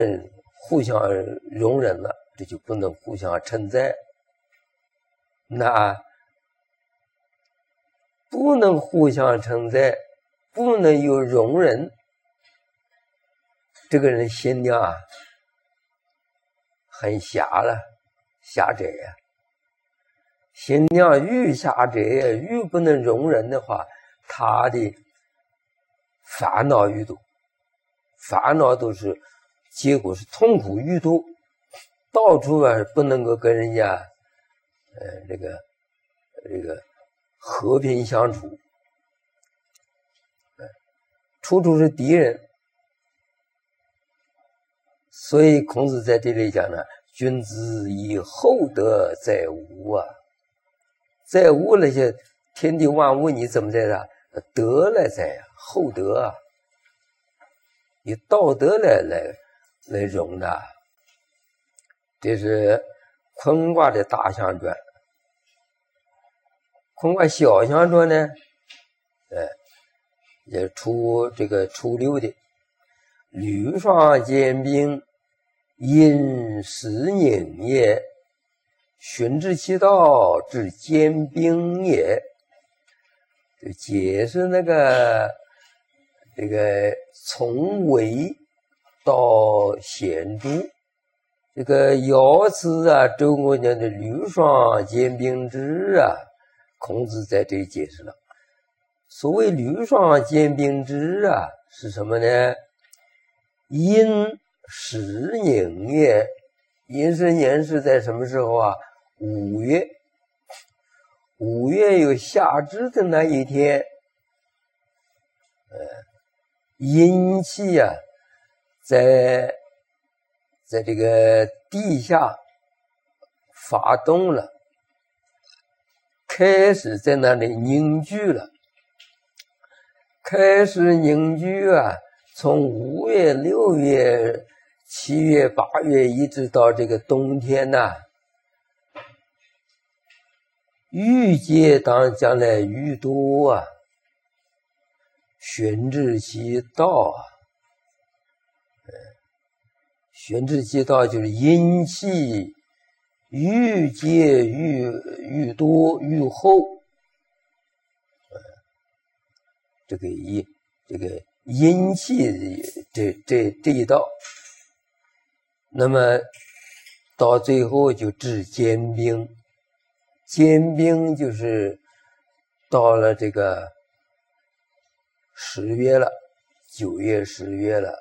互相容忍了，这就不能互相称赞。那不能互相称赞，不能有容忍，这个人心量啊很狭了，狭窄呀。心量愈狭窄，愈不能容忍的话，他的烦恼愈多，烦恼都是结果是痛苦愈多，到处不能够跟人家这个和平相处，处处是敌人。所以孔子在这里讲呢，君子以厚德载物啊，载物那些天地万物，你怎么在的？德来载啊，厚德啊，以道德来容纳。这是坤卦的大象传。坤卦小象传呢，也初六的，履霜坚冰，因时宁也。循之其道，至坚冰也。就解释这个从微到显著。这个爻辞啊，周公讲的履霜坚冰之啊，孔子在这里解释了。所谓履霜坚冰之啊，是什么呢？因时宁也。因时宁是在什么时候啊？5月。5月有夏至的那一天，阴气啊，在这个地下发动了，开始在那里凝聚了，开始凝聚啊，从5月、6月、7月、8月一直到这个冬天呐，欲界当将来愈多啊，循之其道啊。循之其道就是阴气愈界愈多愈厚，这个阴气这一道，那么到最后就至坚冰。坚冰就是到了这个10月了，9月、10月了。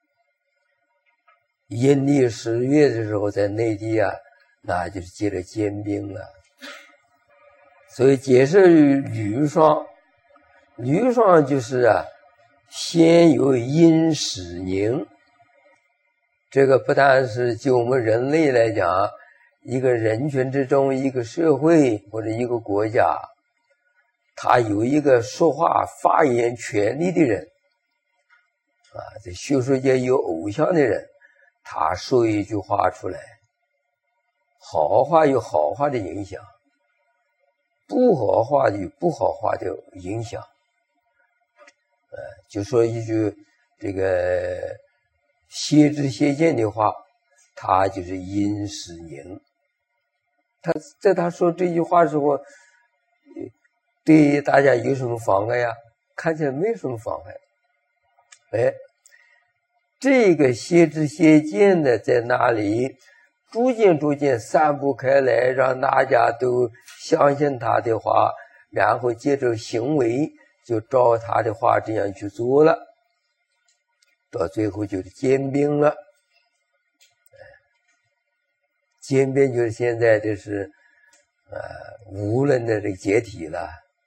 阴历10月的时候，在内地啊，那就是结了坚冰了。所以解释履霜，履霜就是啊，先有阴始凝。这个不但是就我们人类来讲，一个人群之中，一个社会或者一个国家，他有一个说话发言权利的人啊，在学术界有偶像的人，他说一句话出来，好话有好话的影响，不好话有不好话的影响。就说一句这个邪知邪见的话，他就是阴始凝。他说这句话的时候，对大家有什么妨碍呀？看起来没什么妨碍。这个邪知邪见的在那里逐渐散布开来，让大家都相信他的话，然后接着行为就照他的话这样去做了，到最后就是坚冰了。坚冰就是现在这是无论的这个解体了，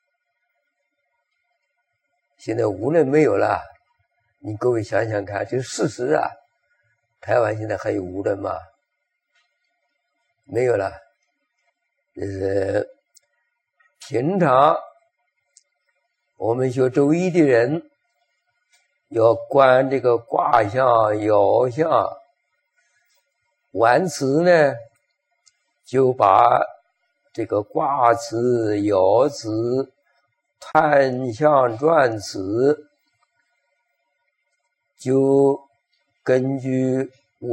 现在无论没有了。你各位想想看，这是事实啊。台湾现在还有无论吗？没有了。就是平常我们学周易的人要观这个卦象、爻象，完词呢就把这个卦辞、爻辞、探象传辞，就根据